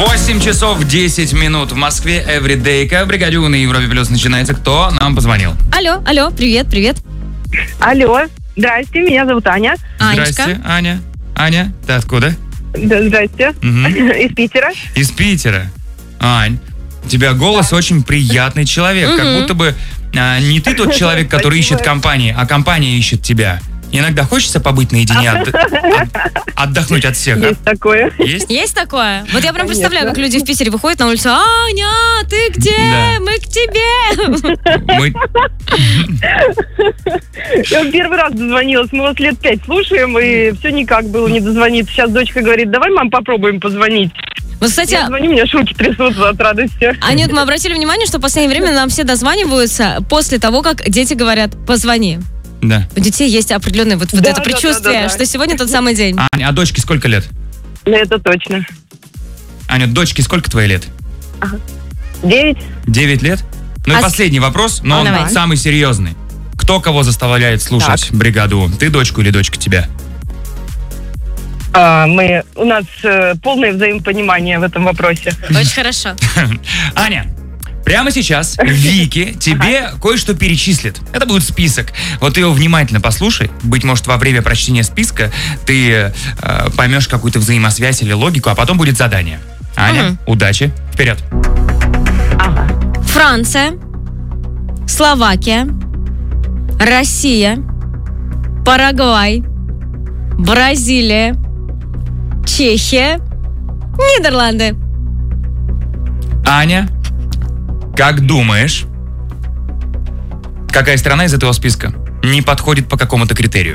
8 часов 10 минут в Москве. Эвридейка. Бригадю на Европе Плюс начинается. Кто нам позвонил? Алло, привет. Алло, здрасте, меня зовут Аня. Анечка. Здрасте, Аня. Аня, ты откуда? Да, здрасте. Из Питера. Из Питера. Ань, у тебя голос очень приятный человек. Как будто бы не ты тот человек, который ищет компании, а компания ищет тебя. Иногда хочется побыть наедине, отдохнуть от всех. Есть такое. Есть? Есть такое? Вот я прям Конечно. представляю, как люди в Питере выходят на улицу. Аня, ты где? Да. Мы к тебе. Мы... Я первый раз дозвонилась, мы вас лет 5 слушаем, и все никак было не дозвониться. Сейчас дочка говорит, давай, мам, попробуем позвонить. Вот, кстати, Я звоню, у меня руки трясутся от радости. Анют, мы обратили внимание, что в последнее время нам все дозваниваются после того, как дети говорят «позвони». Да. У детей есть определенное вот Да, это да, предчувствие, да. что сегодня тот самый день. Аня, а дочке сколько лет? Ну, это точно. Аня, дочке сколько твоей лет? 9. 9 лет? Ну и А последний вопрос, но он давай. самый серьезный. Кто кого заставляет слушать бригаду? Ты дочку или дочка тебя? У нас полное взаимопонимание в этом вопросе. Очень хорошо. Аня, прямо сейчас Вики тебе кое-что перечислит. Это будет список. Вот ты его внимательно послушай. Быть может, во время прочтения списка ты поймешь какую-то взаимосвязь или логику, а потом будет задание. Аня, удачи. Вперед. Ага. Франция, Словакия, Россия, Парагвай, Бразилия, Чехия, Нидерланды. Аня, как думаешь, какая страна из этого списка не подходит по какому-то критерию?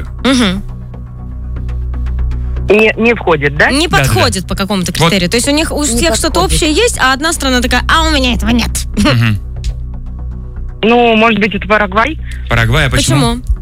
Не входит, да? Не Да-да-да. подходит по какому-то критерию. То есть у них у всех что-то подходит. общее есть, а одна страна такая, а у меня этого нет. Мгм. Ну, может быть, это Парагвай? Парагвай, а почему? Почему?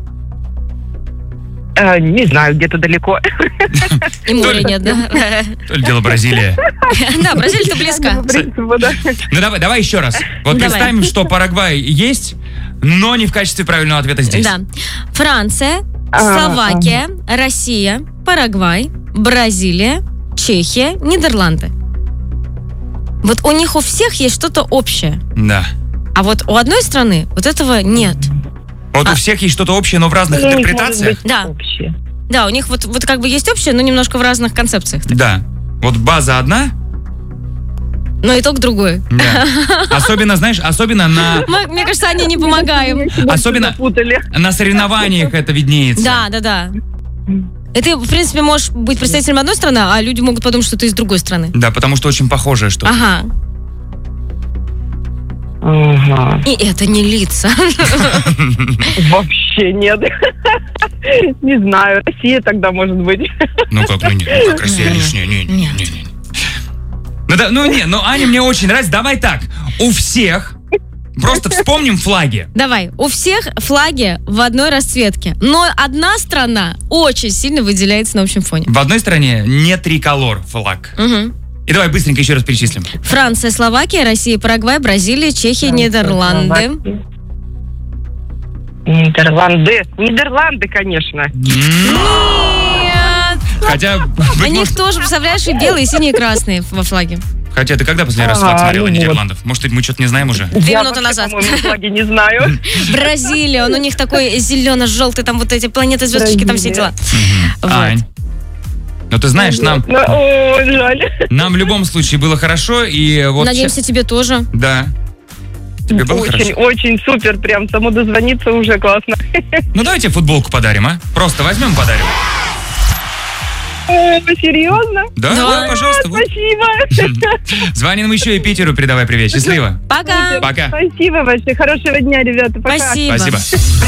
Не знаю, где-то далеко. И моря нет, да? То ли дело Бразилия. Да, Бразилия-то близко. В принципе, да. Ну давай еще раз. Вот Давай. представим, что Парагвай есть, но не в качестве правильного ответа здесь. Да. Франция, Словакия, Россия, Парагвай, Бразилия, Чехия, Нидерланды. Вот у них у всех есть что-то общее. Да. А вот у одной страны вот этого нет. Вот у всех есть что-то общее, но в разных Ну, у них может интерпретациях. быть Да. общее. Да, у них вот как бы есть общее, но немножко в разных концепциях. Да. Вот база одна, Но итог другой. да. Особенно, знаешь, особенно Мне кажется, они не помогаем. Особенно- Запутали. на соревнованиях это виднеется. Да. И ты, в принципе, можешь быть представителем одной страны, а люди могут подумать, что ты из другой страны. Да, потому что очень похожее что-то. Ага. Ага. И это не лица. Вообще нет. Не знаю. Россия тогда может быть. Ну как, ну нет, ну как Россия лишняя. Не. Ну, Аня, мне очень нравится. Давай так, у всех, просто вспомним флаги. Давай, у всех флаги в одной расцветке, но одна страна очень сильно выделяется на общем фоне. В одной стране не триколор флаг. Мгм. И давай быстренько еще раз перечислим. Франция, Словакия, Россия, Парагвай, Бразилия, Чехия, Нидерланды. Нидерланды, конечно. Нет! Хотя, быть А них может, тоже, представляешь, и белые, и синие, и красные во флаге. хотя ты когда последний раз флаг смотрела ну вот. Нидерландов? Может, мы что-то не знаем уже? 2 Я минуты вообще, назад. по-моему, флаги не знаю. Бразилия, он у них такой зелено-желтый, там вот эти планеты, звездочки, там все дела. Вот. Ань, ну ты знаешь, нам О, жаль. в любом случае было хорошо, и вот... Надеемся, тебе тоже. Да. Тебе было Очень, хорошо? очень супер, прям само дозвониться уже классно. Ну давайте футболку подарим, а? Просто возьмем и подарим. О, серьезно? Да, пожалуйста. вот. Спасибо. Звоним еще и Питеру, передавай привет. Счастливо. Пока. Пока. Спасибо большое. Хорошего дня, ребята. Пока. Спасибо. Спасибо.